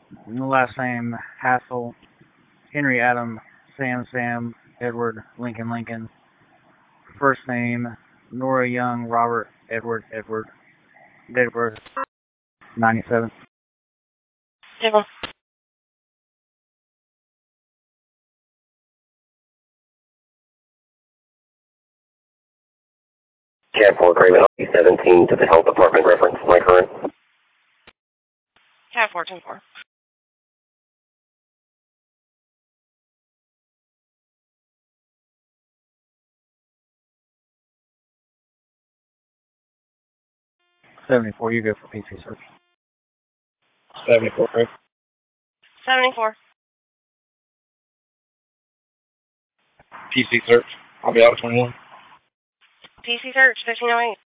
Last name Hassel, Henry Adam, Sam, Edward, Lincoln. First name Nora Young, Robert, Edward. Date of birth 97. Table. Cab 4 Craven 17 to the health department reference. Am I correct? Cab 424. $74. You go for PC search. 74, right? 74. PC search. I'll be out at 21. PC search 1508.